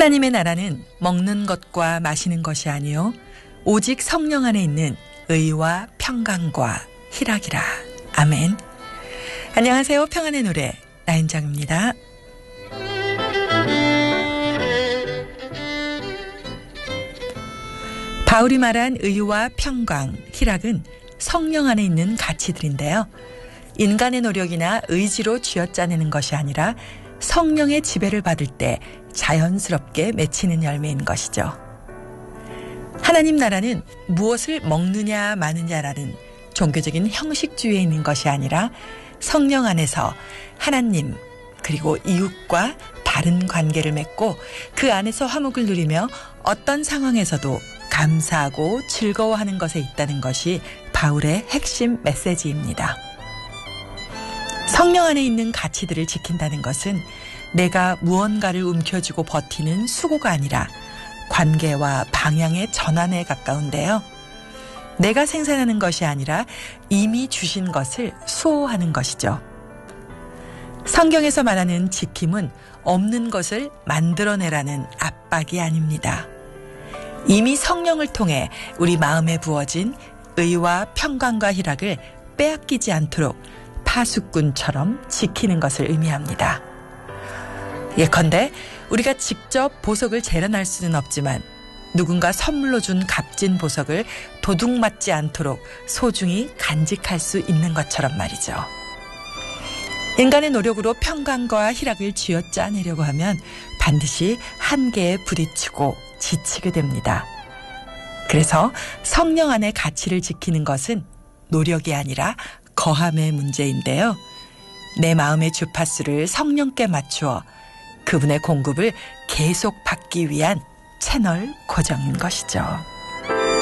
하나님의 나라는 먹는 것과 마시는 것이 아니요 오직 성령 안에 있는 의와 평강과 희락이라. 아멘. 안녕하세요. 평안의 노래 나인정입니다. 바울이 말한 의와 평강, 희락은 성령 안에 있는 가치들인데요. 인간의 노력이나 의지로 쥐어짜내는 것이 아니라 성령의 지배를 받을 때 자연스럽게 맺히는 열매인 것이죠. 하나님 나라는 무엇을 먹느냐 마느냐라는 종교적인 형식주의에 있는 것이 아니라 성령 안에서 하나님 그리고 이웃과 바른 관계를 맺고 그 안에서 화목을 누리며 어떤 상황에서도 감사하고 즐거워하는 것에 있다는 것이 바울의 핵심 메시지입니다. 성령 안에 있는 가치들을 지킨다는 것은 내가 무언가를 움켜쥐고 버티는 수고가 아니라 관계와 방향의 전환에 가까운데요. 내가 생산하는 것이 아니라 이미 주신 것을 수호하는 것이죠. 성경에서 말하는 지킴은 없는 것을 만들어내라는 압박이 아닙니다. 이미 성령을 통해 우리 마음에 부어진 의와 평강과 희락을 빼앗기지 않도록 파수꾼처럼 지키는 것을 의미합니다. 예컨대 우리가 직접 보석을 재련할 수는 없지만 누군가 선물로 준 값진 보석을 도둑맞지 않도록 소중히 간직할 수 있는 것처럼 말이죠. 인간의 노력으로 평강과 희락을 쥐어짜내려고 하면 반드시 한계에 부딪히고 지치게 됩니다. 그래서 성령 안의 가치를 지키는 것은 노력이 아니라 거함의 문제인데요. 내 마음의 주파수를 성령께 맞추어 그분의 공급을 계속 받기 위한 채널 고정인 것이죠.